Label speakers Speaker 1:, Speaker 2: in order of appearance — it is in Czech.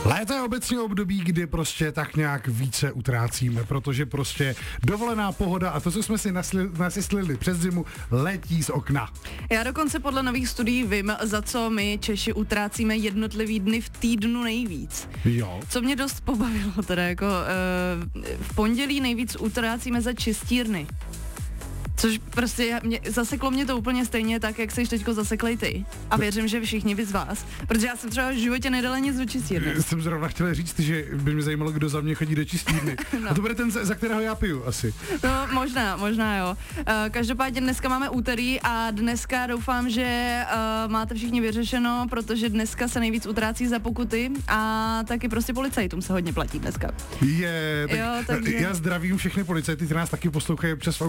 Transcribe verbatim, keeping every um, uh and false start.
Speaker 1: Léto je obecně období, kdy prostě tak nějak více utrácíme, protože prostě dovolená pohoda a to, co jsme si nasli- nasyslili přes zimu, letí z okna.
Speaker 2: Já dokonce podle nových studií vím, za co my Češi utrácíme jednotlivý dny v týdnu nejvíc.
Speaker 1: Jo.
Speaker 2: Co mě dost pobavilo teda, jako uh, v pondělí nejvíc utrácíme za čistírny. Což prostě mě, zaseklo mě to úplně stejně tak, jak seš teďko zaseklej ty. A věřím, že všichni vy z vás. Protože já jsem třeba v životě nedala nic do čistírny.
Speaker 1: Jsem zrovna chtěla říct, že by mě zajímalo, kdo za mě chodí do čistírny. No. A to bude ten, za kterého já piju asi.
Speaker 2: No možná, možná jo. Uh, každopádně dneska máme úterý a dneska doufám, že uh, máte všichni vyřešeno, protože dneska se nejvíc utrácí za pokuty a taky prostě policajtům se hodně platí dneska.
Speaker 1: Je, tak,
Speaker 2: jo, takže...
Speaker 1: já zdravím všechny policajty, kteří nás taky poslouchají občas v